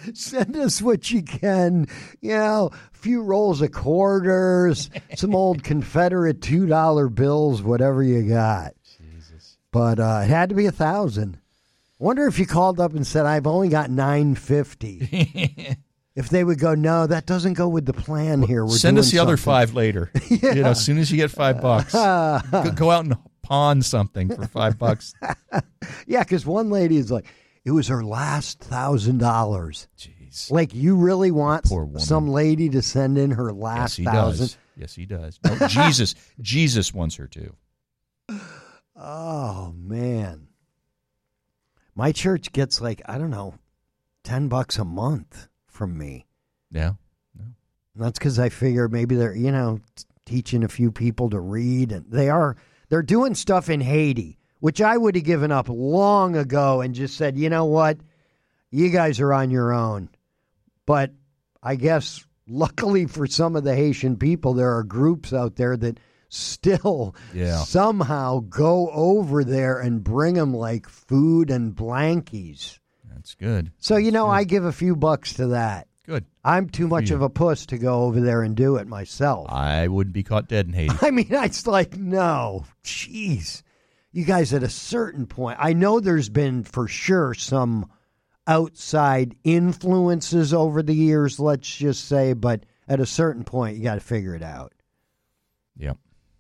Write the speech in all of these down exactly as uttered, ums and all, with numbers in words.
Send us what you can. You know, a few rolls of quarters, some old Confederate two dollar bills, whatever you got. Jesus. But uh, it had to be a thousand. Wonder if you called up and said, I've only got nine fifty. If they would go, no, that doesn't go with the plan here. We're Send doing us the something. other five later. Yeah. You know, as soon as you get five bucks, go, go out and pawn something for five bucks. Yeah, because one lady is like, it was her last thousand dollars. Jeez. Like, you really want Poor woman. some lady to send in her last Yes, he thousand? does. Yes, he does. No, Jesus, Jesus wants her to. Oh, man. My church gets like, I don't know, ten bucks a month from me. Yeah. And that's because I figure maybe they're, you know, t- teaching a few people to read. And they are, they're doing stuff in Haiti, which I would have given up long ago and just said, you know what? You guys are on your own. But I guess, luckily for some of the Haitian people, there are groups out there that still Yeah. somehow go over there and bring them like food and blankies. That's good. So, you know, Good. I give a few bucks to that. Good. I'm too much you. of a puss to go over there and do it myself. I wouldn't be caught dead in Haiti. I mean, it's like, no, jeez. You guys, at a certain point, I know there's been for sure some outside influences over the years, let's just say, but at a certain point, you got to figure it out. Yep.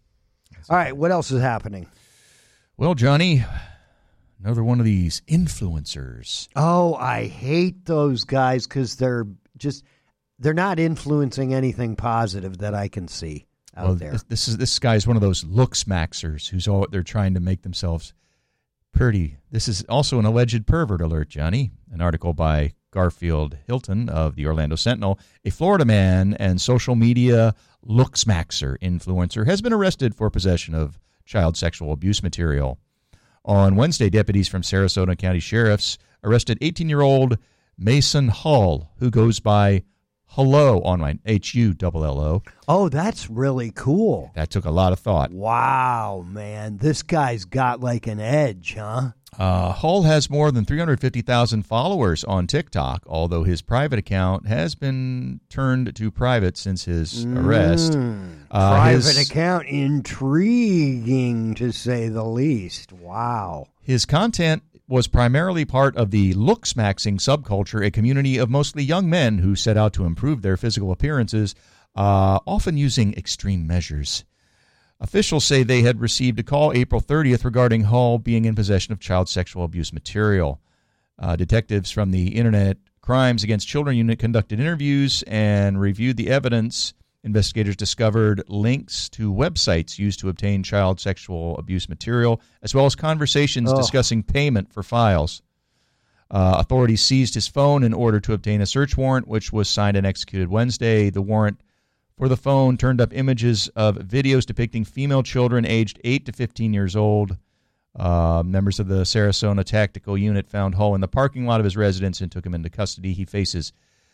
All right, what else is happening? Well, Johnny, another one of these influencers. Oh, I hate those guys because they're just, they're not influencing anything positive that I can see out well, there. This, this is this guy's one of those looks maxers who's all they're trying to make themselves pretty. This is also an alleged pervert alert, Johnny. An article by Garfield Hilton of the Orlando Sentinel. A Florida man and social media looks maxer influencer has been arrested for possession of child sexual abuse material. On Wednesday, deputies from Sarasota County Sheriff's arrested eighteen-year-old Mason Hull, who goes by Hello online, H U L L O. Oh, that's really cool. That took a lot of thought. Wow, man. This guy's got like an edge, huh? Uh, Hull has more than three hundred fifty thousand followers on TikTok, although his private account has been turned to private since his arrest. Mm, Uh, private his- account, intriguing to say the least. Wow. His content was primarily part of the looks-maxing subculture, a community of mostly young men who set out to improve their physical appearances, uh, often using extreme measures. Officials say they had received a call April thirtieth regarding Hull being in possession of child sexual abuse material. Uh, detectives from the Internet Crimes Against Children Unit conducted interviews and reviewed the evidence. Investigators discovered links to websites used to obtain child sexual abuse material, as well as conversations Oh. discussing payment for files. Uh, authorities seized his phone in order to obtain a search warrant, which was signed and executed Wednesday. The warrant for the phone turned up images of videos depicting female children aged eight to fifteen years old. Uh, members of the Sarasota Tactical Unit found Hull in the parking lot of his residence and took him into custody. He faces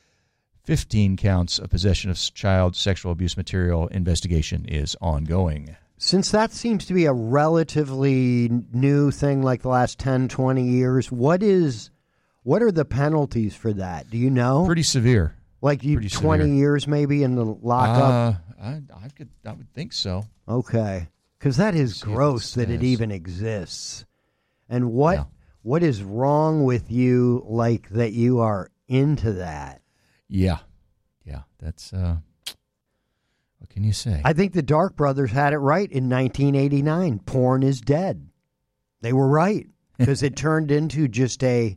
fifteen counts of possession of child sexual abuse material. Investigation is ongoing. Since that seems to be a relatively new thing like the last ten, twenty years, what is what are the penalties for that? Do you know? Pretty severe. like you pretty twenty severe. years maybe in the lockup? Uh, I, I could, I would think so. Okay. Because that is See if gross it that it says. even exists. And what Yeah. what is wrong with you like that you are into that? Yeah, yeah. That's uh, what can you say? I think the Dark Brothers had it right in nineteen eighty-nine. Porn is dead. They were right because it turned into just a,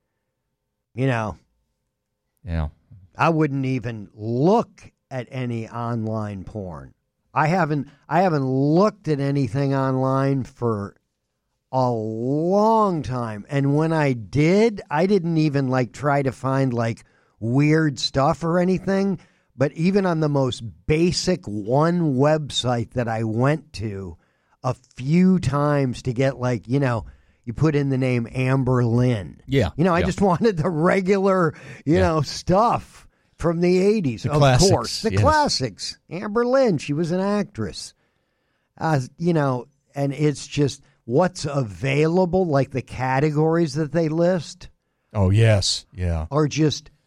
you know, yeah. I wouldn't even look at any online porn. I haven't I haven't looked at anything online for a long time. And when I did, I didn't even like try to find like weird stuff or anything. But even on the most basic one website that I went to a few times to get like, you know, you put in the name Amber Lynn. Yeah. You know, I yeah. just wanted the regular, you Yeah. know, stuff from the eighties. The of classics, course. The yes. classics. Amber Lynn, she was an actress. Uh, you know, and it's just what's available, like the categories that they list Oh yes, yeah. are just